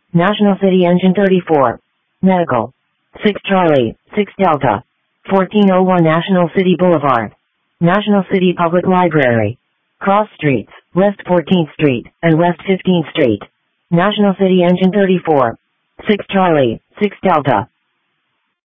National City Engine 34. Medical. 6 Charlie, 6 Delta. 1401 National City Boulevard. National City Public Library. Cross Streets, West 14th Street, and West 15th Street. National City Engine 34. 6 Charlie, 6 Delta.